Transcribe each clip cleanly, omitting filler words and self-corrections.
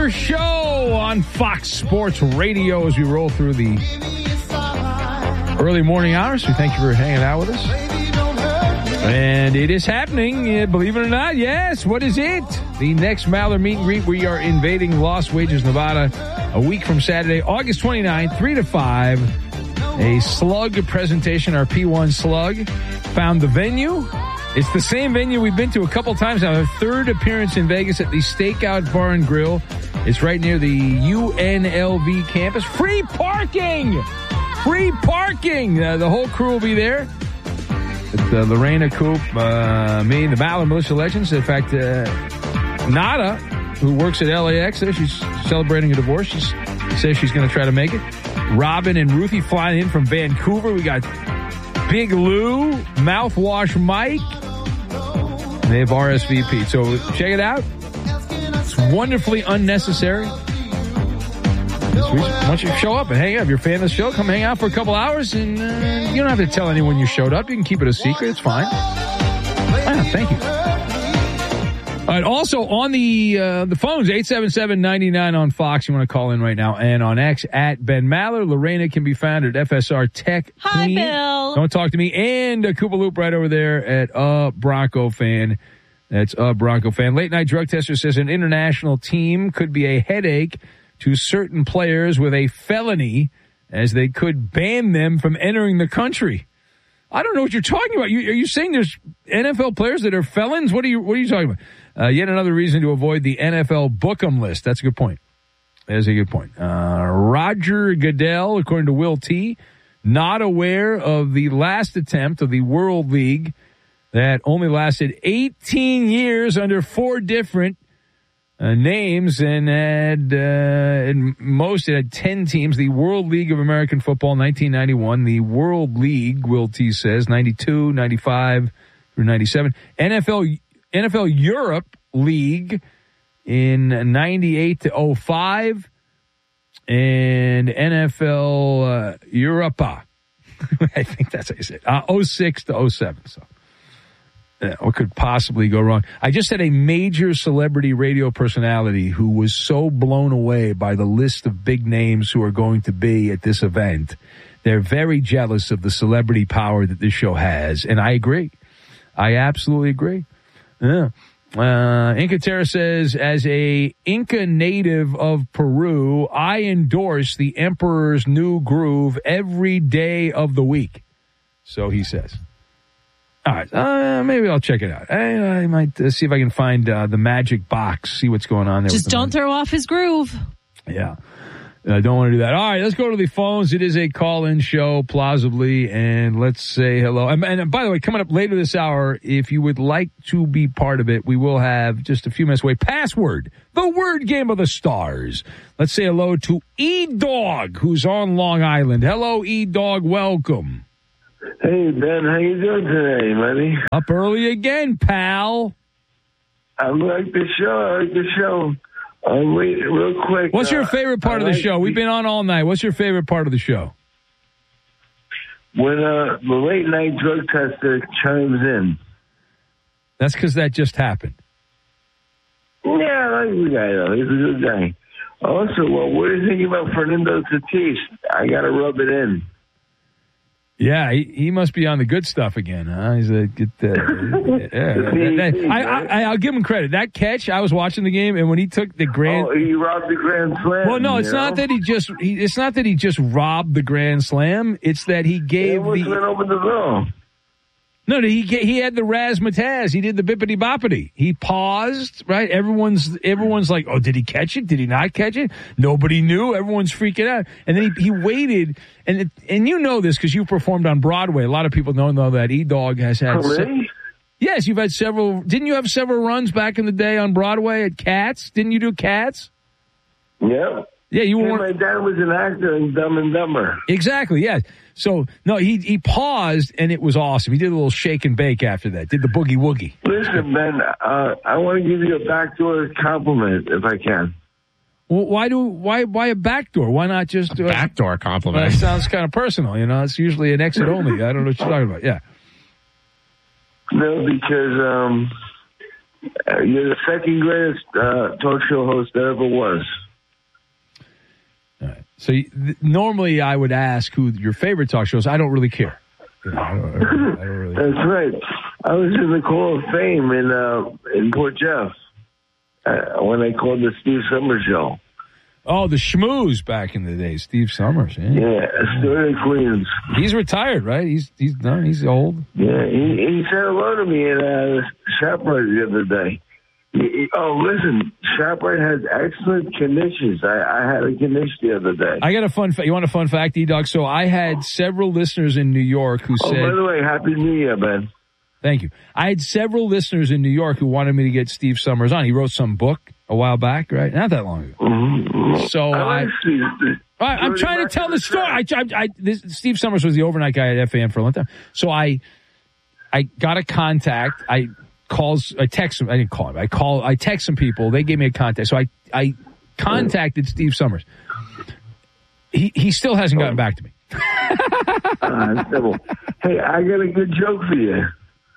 Maller Show on Fox Sports Radio as we roll through the early morning hours. We thank you for hanging out with us. And it is happening, believe it or not. Yes, what is it? The next Maller meet and greet. We are invading Las Vegas, Nevada a week from Saturday, August 29th, 3 to 5. A slug presentation, our P1 slug. Found the venue. It's the same venue we've been to a couple times now. Our third appearance in Vegas at the Stakeout Bar and Grill. It's right near the UNLV campus. Free parking! Free parking! The whole crew will be there. It's Lorena Coop, me, the Maller Militia Legends. In fact, Nada, who works at LAX there, she's celebrating a divorce. She says she's going to try to make it. Robin and Ruthie flying in from Vancouver. We got Big Lou, Mouthwash Mike. They have RSVP. So check it out. It's wonderfully unnecessary. Why don't you show up and hang out? If you're a fan of the show, come hang out for a couple hours, and you don't have to tell anyone you showed up. You can keep it a secret. It's fine. Thank you. All right. Also on the phones, 877-99 on Fox. You want to call in right now, and on X at Ben Maller. Lorena can be found at FSR Tech. Hi, Queen. Bill. Don't talk to me. And a Koopa Loop right over there at Bronco Fan. That's Bronco Fan. Late night drug tester says an international team could be a headache to certain players with a felony, as they could ban them from entering the country. I don't know what you're talking about. Are you saying there's NFL players that are felons? What are you talking about? Yet another reason to avoid the NFL Book'em list. That's a good point. That's a good point. Roger Goodell, according to Will T., not aware of the last attempt of the World League that only lasted 18 years under 4 different names, and had it had 10 teams. The World League of American Football, 1991. The World League, Will T says, 92, 95 through 97. NFL Europe League in 98 to 05. And NFL Europa. I think that's how you say it. 06 to 07. So. What could possibly go wrong? I just had a major celebrity radio personality who was so blown away by the list of big names who are going to be at this event. They're very jealous of the celebrity power that this show has, and I agree. I absolutely agree. Yeah. Inca Terra says, as a Inca native of Peru, I endorse the Emperor's New Groove every day of the week. So he says. All right, maybe I'll check it out. I might see if I can find the magic box, see what's going on there. Just don't throw off his groove. Yeah, I don't want to do that. All right, let's go to the phones. It is a call-in show, plausibly, and let's say hello. And by the way, coming up later this hour, if you would like to be part of it, we will have just a few minutes away. Password, the word game of the stars. Let's say hello to E-Dog, who's on Long Island. Hello, E-Dog, welcome. Hey, Ben, how you doing today, buddy? Up early again, pal. I like the show. Wait, real quick. What's your favorite part of the show? We've been on all night. What's your favorite part of the show? When the late night drug tester chimes in. That's because that just happened. Yeah, I like the guy, though. He's a good guy. Also, what do you think about Fernando Tatis? I got to rub it in. Yeah, he must be on the good stuff again, huh? He's a good. I'll give him credit. That catch, I was watching the game, and when he took the grand, he robbed the grand slam. Well, no, it's not that he just robbed the grand slam. It's that he gave went over the wall. No, he had the razzmatazz. He did the bippity boppity. He paused, right? Everyone's like, oh, did he catch it? Did he not catch it? Nobody knew. Everyone's freaking out. And then he waited, and you know this because you performed on Broadway. A lot of people don't know that E-Dog has had. Really? Yes, you've had several. Didn't you have several runs back in the day on Broadway at Cats? Didn't you do Cats? Yeah. Yeah, you were. My dad was an actor in Dumb and Dumber. Exactly, yeah. So, no, he paused, and it was awesome. He did a little shake and bake after that. Did the boogie woogie. Listen, Ben, I want to give you a backdoor compliment, if I can. Well, why a backdoor? Why not just a backdoor compliment? That sounds kind of personal, you know. It's usually an exit only. I don't know what you're talking about. Yeah. No, because You're the second greatest talk show host there ever was. All right. So normally I would ask who your favorite talk show is. I don't really care. I don't really That's right. I was in the Hall of Fame in Port Jeff when I called the Steve Summers show. Oh, the schmooze back in the day, Steve Summers. Yeah, Astoria, Queens. He's retired, right? He's done. He's old. Yeah, he said hello to me at ShopRite the other day. Listen, ShopRite has excellent conditions. I had a condition the other day. I got a fun fact. You want a fun fact, E-Dog? So I had several listeners in New York who said... by the way, Happy New Year, Ben. Thank you. I had several listeners in New York who wanted me to get Steve Summers on. He wrote some book a while back, right? Not that long ago. Mm-hmm. So I'm trying to tell the story. Steve Summers was the overnight guy at FAN for a long time. So I got a contact. I text him. I didn't call him. I text some people. They gave me a contact. So I contacted Steve Summers. He still hasn't gotten back to me. Hey, I got a good joke for you.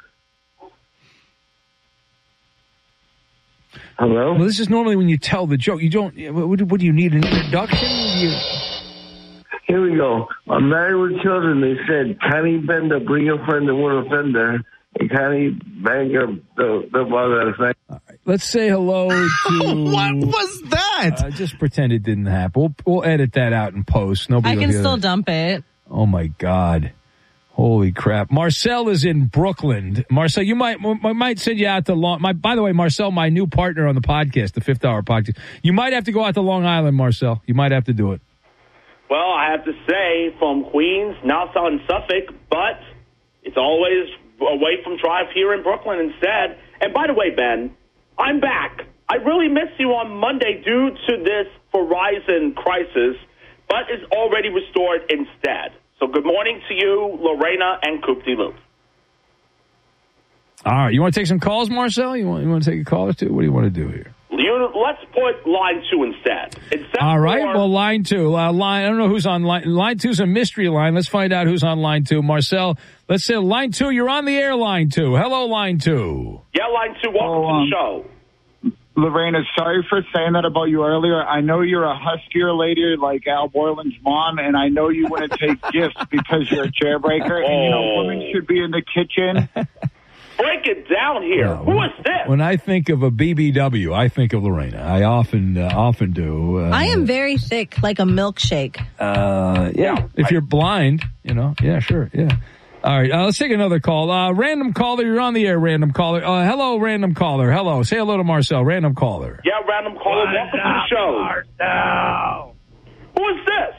Hello? Well, this is normally when you tell the joke. You don't. What do you need, an introduction? Here we go. I'm married with children. They said, Connie Bender, bring your friend and one offender. And Connie Banger, the bother. All right, let's say hello to... What was that? Just pretend it didn't happen. We'll edit that out in post. Nobody I will can hear still that. dump it. Oh, my God. Holy crap. Marcel is in Brooklyn. Marcel, you might send you out to Long... By the way, Marcel, my new partner on the podcast, the Fifth Hour podcast. You might have to go out to Long Island, Marcel. You might have to do it. Well, I have to say, from Queens, now in Suffolk, but it's always away from drive here in Brooklyn instead. And by the way, Ben, I'm back. I really missed you on Monday due to this Verizon crisis, but it's already restored instead. So good morning to you, Lorena and Coop de Loop. All right. You want to take some calls, Marcel? You want to take a call or two? What do you want to do here? Let's put line 2 instead. All right. Well, line 2. I don't know who's on line. Line 2 is a mystery line. Let's find out who's on line 2. Marcel, let's say line 2. You're on the air, line 2. Hello, line 2. Yeah, line 2. Welcome to the show. Lorena, sorry for saying that about you earlier. I know you're a huskier lady like Al Borland's mom, and I know you wouldn't take gifts because you're a jailbreaker. And, women should be in the kitchen. Break it down here. Who is this? When I think of a BBW, I think of Lorena. I often do. I am very thick, like a milkshake. Yeah. If you're blind, yeah, sure, yeah. All right, let's take another call. Random caller, you're on the air, random caller. Hello, random caller. Hello. Say hello to Marcel, random caller. Yeah, random caller. Welcome to the show. Marcel. Who is this?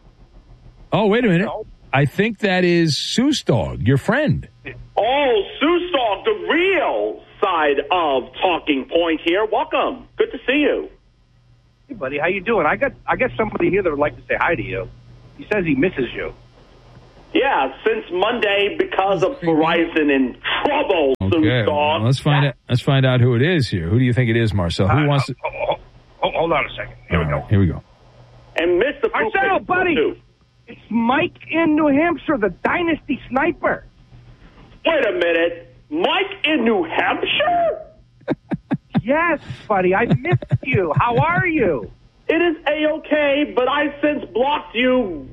Oh, wait a minute. I think that is Seuss Dog, your friend. Oh, Seuss Dog, the real side of Talking Point here. Welcome. Good to see you. Hey, buddy, how you doing? I got somebody here that would like to say hi to you. He says he misses you. Yeah, since Monday, because of Verizon in trouble, Seuss Dog. Well, let's find out who it is here. Who do you think it is, Marcel? Who wants to... Hold on a second. Here we go. Here we go. And Mr. Marcel, buddy! It's Mike in New Hampshire, the Dynasty Sniper. Wait a minute. Mike in New Hampshire? Yes, buddy. I missed you. How are you? It is A-okay, but I since blocked you.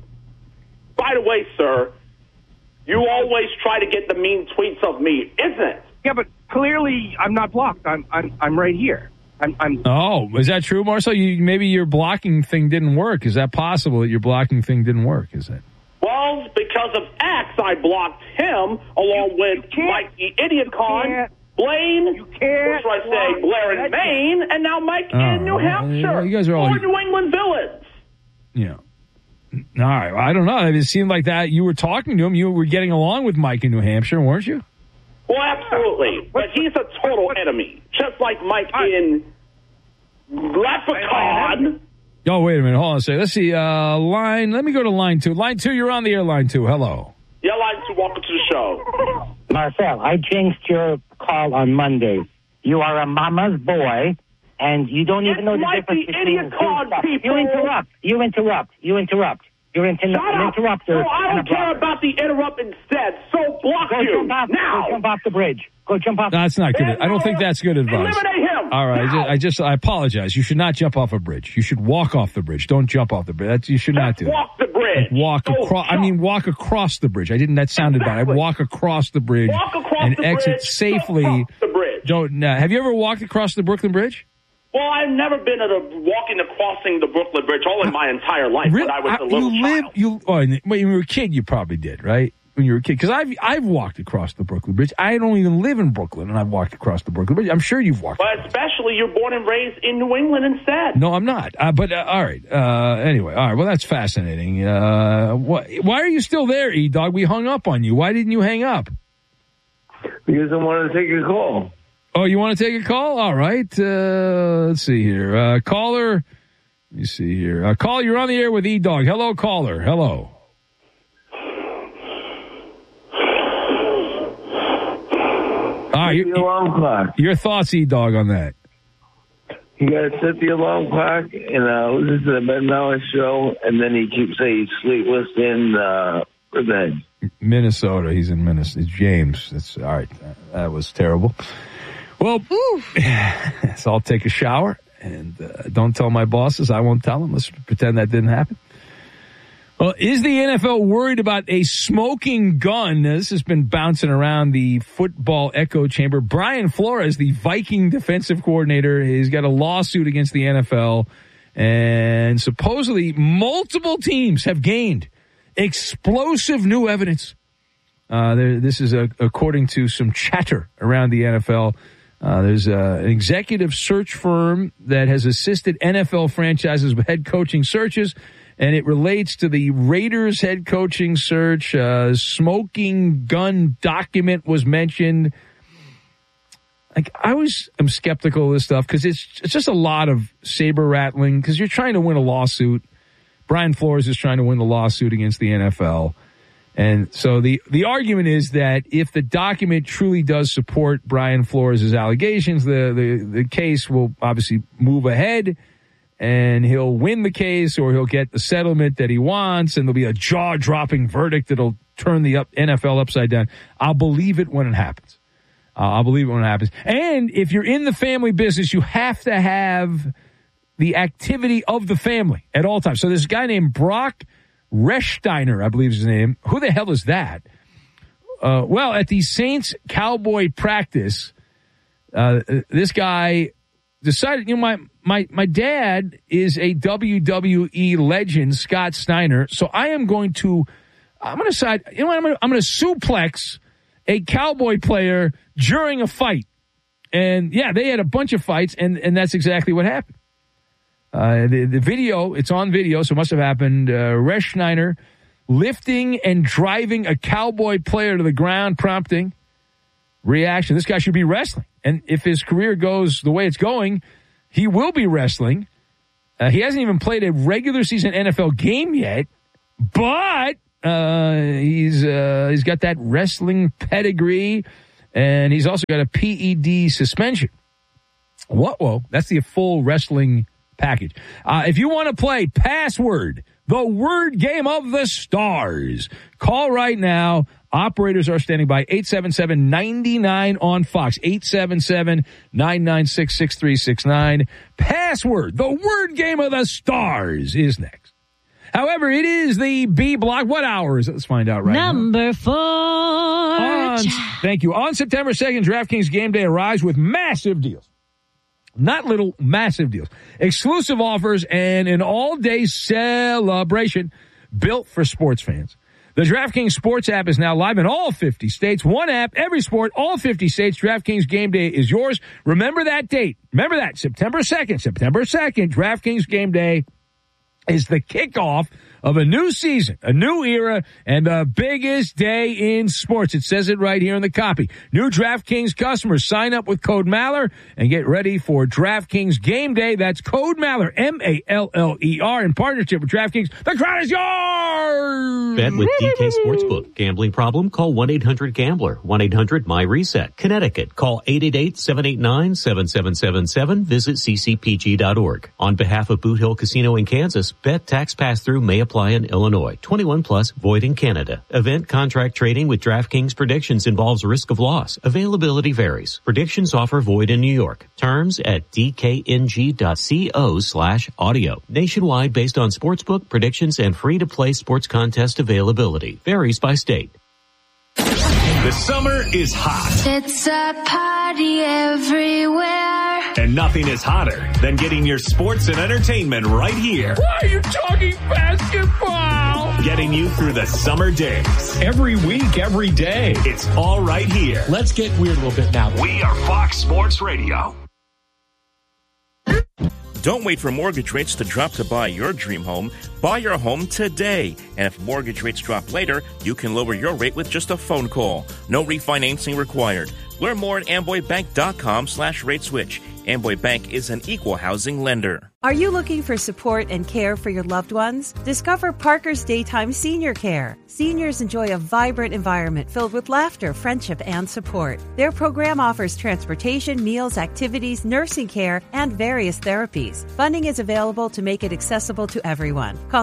By the way, sir, you always try to get the mean tweets of me, isn't it? Yeah, but clearly I'm not blocked. I'm right here. I'm. Oh, is that true, Marcel? Maybe your blocking thing didn't work. Is that possible that your blocking thing didn't work? Is it? Well, because of X, I blocked him along with Mike the Idiot Con, Blaine, what should I say, Blair in Maine, and now Mike in New Hampshire. You guys are all... Or New England villains. Yeah. All right. I don't know. It seemed like that you were talking to him. You were getting along with Mike in New Hampshire, weren't you? Well, absolutely. But he's a total enemy, just like Mike in Leprechaun. Oh, wait a minute. Hold on a second. Let's see. Let me go to line 2. Line 2, you're on the air, line 2. Hello. Yeah, line 2, welcome to the show. Marcel, I jinxed your call on Monday. You are a mama's boy, and you don't even know the difference between... Idiot Con, people. You interrupt. You're an Shut up. interrupter. No, I don't care about the interrupt instead. So block you now. Go jump off the bridge. Go jump off. That's not good. I don't think that's good advice. Eliminate him. All right. I apologize. You should not jump off a bridge. You should walk off the bridge. Don't jump off the bridge. You should not do that. Walk the bridge. Walk across. I mean, walk across the bridge. That sounded bad. I walk across the bridge and exit safely. The bridge. Don't. Have you ever walked across the Brooklyn Bridge? Well, I've never been walking the crossing the Brooklyn Bridge all in my entire life. Really? When I was a little child. When you were a kid, you probably did, right? When you were a kid, because I've walked across the Brooklyn Bridge. I don't even live in Brooklyn, and I've walked across the Brooklyn Bridge. I'm sure you've walked. But especially you're born and raised in New England instead. No, I'm not. But all right. Anyway, all right. Well, that's fascinating. Why are you still there, E-Dog? We hung up on you. Why didn't you hang up? Because I wanted to take a call. Oh, you want to take a call? All right. Let's see here. Caller. Let me see here. Caller, you're on the air with E-Dog. Hello, caller. Hello. All right. The alarm clock. Your thoughts, E-Dog, on that? You got to set the alarm clock and listen to the Ben Maller show, and then he keeps saying he's sleepless in bed. Minnesota. He's in Minnesota. It's James. That's all right. That was terrible. Well, so I'll take a shower and don't tell my bosses. I won't tell them. Let's pretend that didn't happen. Well, is the NFL worried about a smoking gun? Now, this has been bouncing around the football echo chamber. Brian Flores, the Viking defensive coordinator, he's got a lawsuit against the NFL. And supposedly multiple teams have gained explosive new evidence. This is according to some chatter around the NFL. There's an executive search firm that has assisted NFL franchises with head coaching searches, and it relates to the Raiders head coaching search. Smoking gun document was mentioned. I'm skeptical of this stuff because it's just a lot of saber rattling because you're trying to win a lawsuit. Brian Flores is trying to win the lawsuit against the NFL. And so the argument is that if the document truly does support Brian Flores' allegations, the case will obviously move ahead and he'll win the case or he'll get the settlement that he wants and there'll be a jaw-dropping verdict that'll turn the NFL upside down. I'll believe it when it happens. And if you're in the family business, you have to have the activity of the family at all times. So this guy named Brock Rechsteiner, I believe is his name. Who the hell is that? Well, at the Saints Cowboy practice, this guy decided, my dad is a WWE legend, Scott Steiner. So I'm going to decide, I'm going to suplex a Cowboy player during a fight. And yeah, they had a bunch of fights and that's exactly what happened. The video, it's on video, so it must have happened. Rechsteiner lifting and driving a Cowboy player to the ground, prompting reaction. This guy should be wrestling. And if his career goes the way it's going, he will be wrestling. He hasn't even played a regular season NFL game yet, but he's got that wrestling pedigree, and he's also got a PED suspension. Whoa, that's the full wrestling package. If you want to play Password, the word game of the stars, call right now. Operators are standing by. 877-99 on Fox. 877-996-6369. Password, the word game of the stars, is next. However, it is the B block. What hour is it? Let's find out right now. Number 4. Thank you. On September 2nd, DraftKings Game Day arrives with massive deals. Not little, massive deals. Exclusive offers and an all-day celebration built for sports fans. The DraftKings Sports app is now live in all 50 states. One app, every sport, all 50 states. DraftKings Game Day is yours. Remember that date. Remember that, September 2nd. September 2nd, DraftKings Game Day is the kickoff of a new season, a new era, and the biggest day in sports. It says it right here in the copy. New DraftKings customers, sign up with code Maller and get ready for DraftKings Game Day. That's code Maller, M-A-L-L-E-R, in partnership with DraftKings. The crowd is yours! Bet with DK Sportsbook. Gambling problem? Call 1-800-GAMBLER. 1-800-MY-RESET. Connecticut. Call 888-789-7777. Visit ccpg.org. On behalf of Boot Hill Casino in Kansas, bet tax pass-through may apply. apply in Illinois. 21 plus, void in Canada. Event contract trading with DraftKings Predictions involves risk of loss. Availability varies. Predictions offer void in New York. Terms at dkng.co/audio. Nationwide based on sportsbook, predictions, and free-to-play sports contest availability. Varies by state. The summer is hot. It's a party everywhere. And nothing is hotter than getting your sports and entertainment right here. Why are you talking basketball? Getting you through the summer days. Every week, every day. It's all right here. Let's get weird a little bit now. We are Fox Sports Radio. Don't wait for mortgage rates to drop to buy your dream home. Buy your home today. And if mortgage rates drop later, you can lower your rate with just a phone call. No refinancing required. Learn more at amboybank.com/rateswitch. Amboy Bank is an equal housing lender. Are you looking for support and care for your loved ones? Discover Parker's Daytime Senior Care. Seniors enjoy a vibrant environment filled with laughter, friendship, and support. Their program offers transportation, meals, activities, nursing care, and various therapies. Funding is available to make it accessible to everyone. Call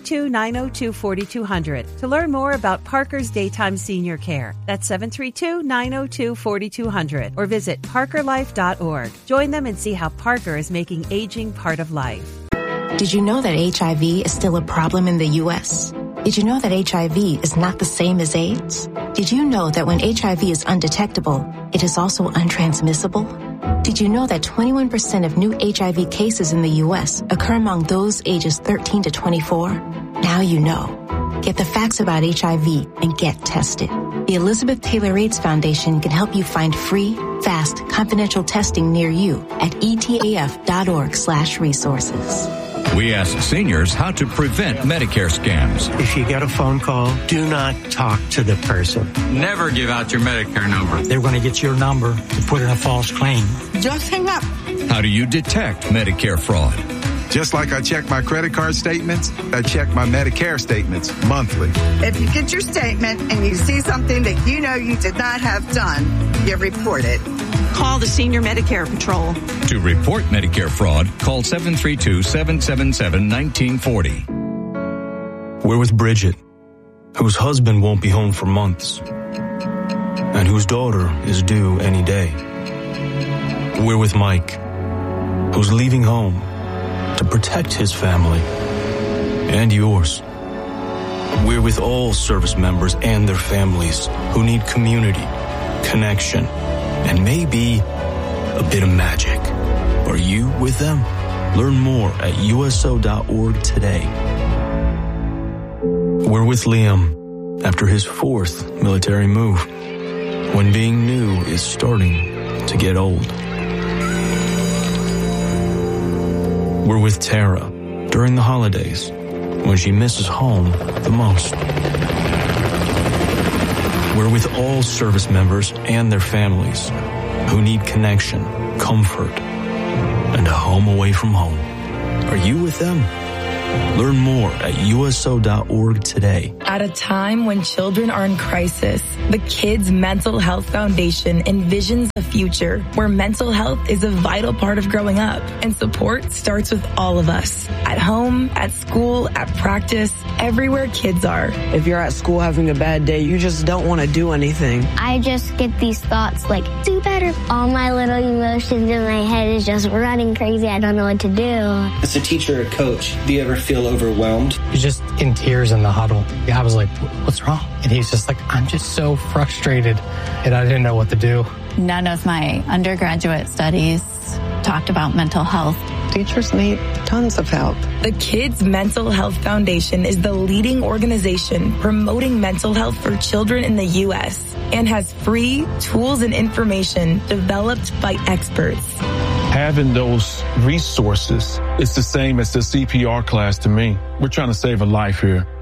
732-902-4200 to learn more about Parker's Daytime Senior Care. That's 732-902-4200 or visit parkerlife.org. Join them and see how Parker is making aging part of life. Did you know that HIV is still a problem in the U.S.? Did you know that HIV is not the same as AIDS? Did you know that when HIV is undetectable, it is also untransmissible? Did you know that 21% of new HIV cases in the U.S. occur among those ages 13 to 24? Now you know. Get the facts about HIV and get tested. The Elizabeth Taylor AIDS Foundation can help you find free, fast, confidential testing near you at etaf.org/resources. We ask seniors how to prevent Medicare scams. If you get a phone call, do not talk to the person. Never give out your Medicare number. They're going to get your number to put in a false claim. Just hang up. How do you detect Medicare fraud? Just like I check my credit card statements, I check my Medicare statements monthly. If you get your statement and you see something that you know you did not have done, you report it. Call the Senior Medicare Patrol. To report Medicare fraud, call 732-777-1940. We're with Bridget, whose husband won't be home for months, and whose daughter is due any day. We're with Mike, who's leaving home to protect his family and yours. We're with all service members and their families who need community, connection, and maybe a bit of magic. Are you with them? Learn more at USO.org today. We're with Liam after his 4th military move, when being new is starting to get old. We're with Tara during the holidays, when she misses home the most. We're with all service members and their families who need connection, comfort, and a home away from home. Are you with them? Learn more at USO.org today. At a time when children are in crisis, the Kids Mental Health Foundation envisions a future where mental health is a vital part of growing up, and support starts with all of us. At home, at school, at practice, everywhere kids are. If you're at school having a bad day, you just don't want to do anything. I just get these thoughts like, do better. All my little emotions in my head is just running crazy. I don't know what to do. As a teacher or coach, do you ever feel overwhelmed? He's just in tears in the huddle. I was like, what's wrong? And he's just like, I'm just so frustrated, and I didn't know what to do. None of my undergraduate studies talked about mental health. Teachers need tons of help. The Kids Mental Health Foundation is the leading organization promoting mental health for children in the U.S. and has free tools and information developed by experts. Having those resources is the same as the CPR class to me. We're trying to save a life here.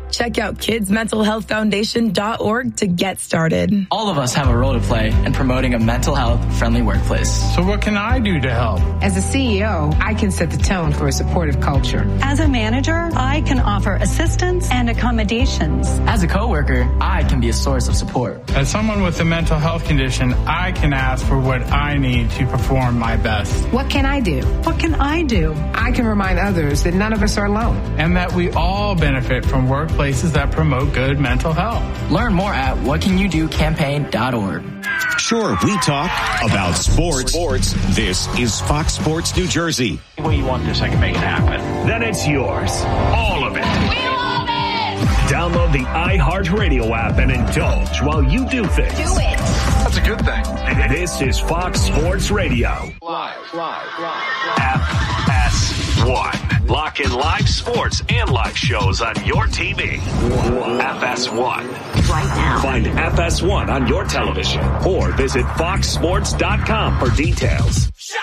Check out kidsmentalhealthfoundation.org to get started. All of us have a role to play in promoting a mental health friendly workplace. So what can I do to help? As a CEO, I can set the tone for a supportive culture. As a manager, I can offer assistance and accommodations. As a coworker, I can be a source of support. As someone with a mental health condition, I can ask for what I need to perform my best. What can I do? What can I do? I can remind others that none of us are alone. And that we all benefit from workplaces that promote good mental health. Learn more at whatcanyoudocampaign.org. Sure, we talk about sports. This is Fox Sports New Jersey. Well, you want this, I can make it happen. Then it's yours. All of it. We love it! Download the iHeartRadio app and indulge while you do things. Do it! That's a good thing. This is Fox Sports Radio. Live. FS1. Lock in live sports and live shows on your TV. FS1. Right now. Find FS1 on your television or visit foxsports.com for details. Shut